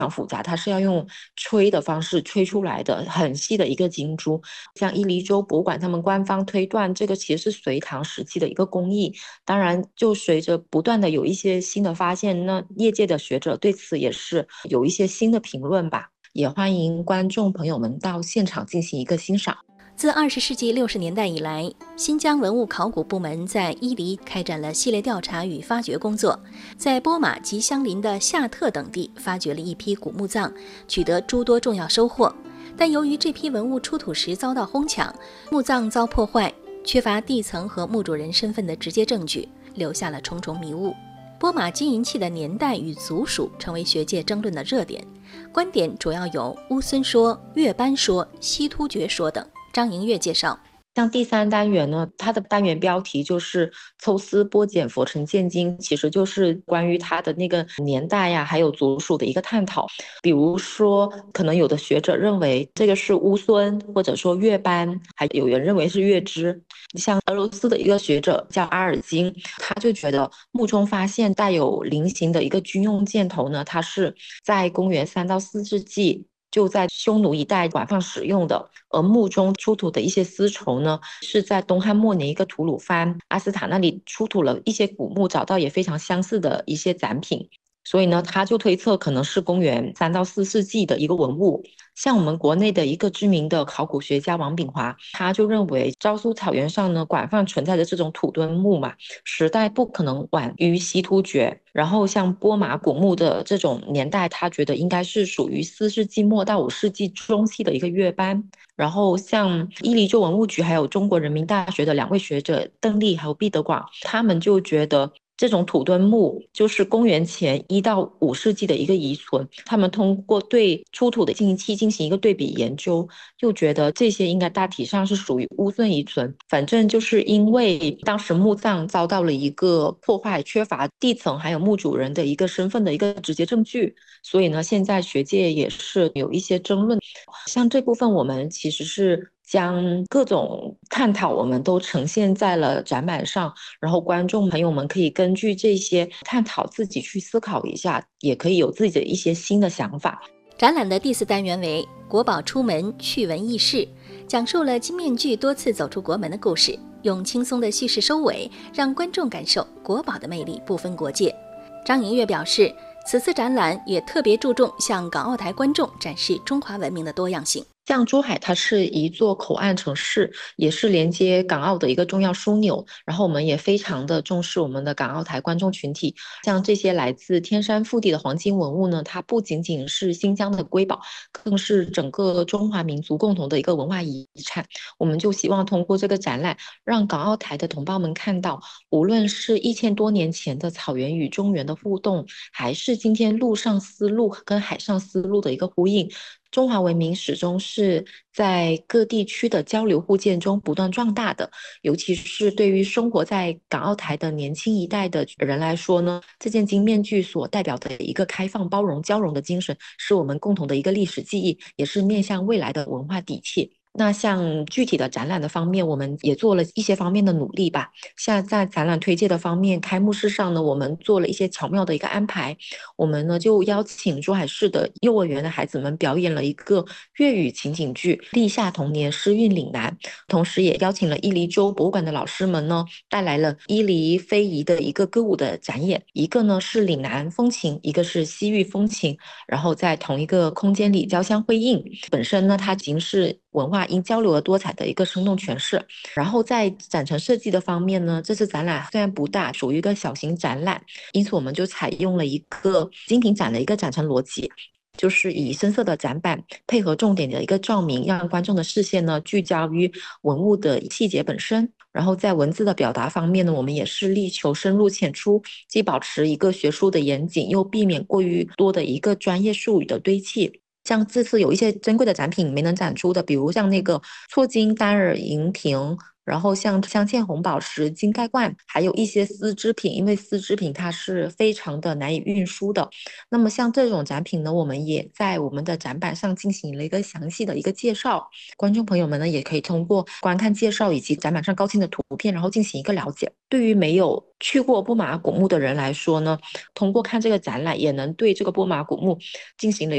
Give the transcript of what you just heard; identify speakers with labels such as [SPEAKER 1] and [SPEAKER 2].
[SPEAKER 1] 常复杂，它是要用吹的方式吹出来的，很细的一个金珠。像伊犁州博物馆，他们官方推断这个其实是隋唐时期的一个工艺。当然，就随着不断的有一些新的发现，那业界的学者对此也是有一些新的评论吧。也欢迎观众朋友们到现场进行一个欣赏。
[SPEAKER 2] 自20世纪60年代以来，新疆文物考古部门在伊犁开展了系列调查与发掘工作，在波马及相邻的夏特等地发掘了一批古墓葬，取得诸多重要收获。但由于这批文物出土时遭到哄抢，墓葬遭破坏，缺乏地层和墓主人身份的直接证据，留下了重重迷雾。波马金银器的年代与族属成为学界争论的热点，观点主要有乌孙说、月斑说、西突厥说等。张莹月介绍，
[SPEAKER 1] 像第3单元呢，它的单元标题就是抽丝剥茧佛尘鉴今，其实就是关于它的那个年代呀，还有族属的一个探讨。比如说，可能有的学者认为这个是乌孙，或者说月斑，还有人认为是月支。像俄罗斯的一个学者叫阿尔金，他就觉得墓中发现带有菱形的一个军用箭头呢，它是在公元3到4世纪。就在匈奴一带广泛使用的，而墓中出土的一些丝绸呢，是在东汉末年一个吐鲁番阿斯塔那里出土了一些古墓，找到也非常相似的一些展品，所以呢，他就推测可能是公元3到4世纪的一个文物。像我们国内的一个知名的考古学家王炳华，他就认为昭苏草原上呢广泛存在的这种土墩墓嘛，时代不可能晚于西突厥。然后像波马古墓的这种年代，他觉得应该是属于4世纪末到5世纪中期的一个月斑。然后像伊犁州文物局还有中国人民大学的2位学者邓丽还有毕德广，他们就觉得这种土墩墓就是公元前1到5世纪的一个遗存，他们通过对出土的金银器进行一个对比研究，就觉得这些应该大体上是属于乌孙遗存。反正就是因为当时墓葬遭到了一个破坏，缺乏地层还有墓主人的一个身份的一个直接证据，所以呢，现在学界也是有一些争论。像这部分我们其实是将各种探讨我们都呈现在了展板上，然后观众朋友们可以根据这些探讨自己去思考一下，也可以有自己的一些新的想法。
[SPEAKER 2] 展览的第4单元为国宝出门趣闻轶事，讲述了金面具多次走出国门的故事，用轻松的叙事收尾，让观众感受国宝的魅力不分国界。张莹月表示，此次展览也特别注重向港澳台观众展示中华文明的多样性。
[SPEAKER 1] 像珠海，它是一座口岸城市，也是连接港澳的一个重要枢纽。然后我们也非常的重视我们的港澳台观众群体。像这些来自天山腹地的黄金文物呢，它不仅仅是新疆的瑰宝，更是整个中华民族共同的一个文化遗产。我们就希望通过这个展览，让港澳台的同胞们看到，无论是1000多年前的草原与中原的互动，还是今天陆上丝路跟海上丝路的一个呼应。中华文明始终是在各地区的交流互鉴中不断壮大的，尤其是对于生活在港澳台的年轻一代的人来说呢，这件金面具所代表的一个开放、包容、交融的精神，是我们共同的一个历史记忆，也是面向未来的文化底气。那像具体的展览的方面，我们也做了一些方面的努力吧。像在展览推介的方面，开幕式上呢，我们做了一些巧妙的一个安排。我们呢就邀请珠海市的幼儿园的孩子们表演了一个粤语情景剧《立夏童年诗韵岭南》，同时也邀请了伊犁州博物馆的老师们呢，带来了伊犁非遗的一个歌舞的展演，一个呢是岭南风情，一个是西域风情，然后在同一个空间里交相辉映。本身呢，它已经是文化因交流而多彩的一个生动诠释。然后在展陈设计的方面呢，这次展览虽然不大，属于一个小型展览，因此我们就采用了一个精品展的一个展陈逻辑，就是以深色的展板配合重点的一个照明，让观众的视线呢聚焦于文物的细节本身。然后在文字的表达方面呢，我们也是力求深入浅出，既保持一个学术的严谨，又避免过于多的一个专业术语的堆砌。像这次有一些珍贵的展品没能展出的，比如像那个错金单耳银瓶，然后像镶嵌红宝石金盖罐，还有一些丝织品，因为丝织品它是非常的难以运输的。那么像这种展品呢，我们也在我们的展板上进行了一个详细的一个介绍，观众朋友们呢也可以通过观看介绍以及展板上高清的图片，然后进行一个了解。对于没有去过波马古墓的人来说呢，通过看这个展览，也能对这个波马古墓进行了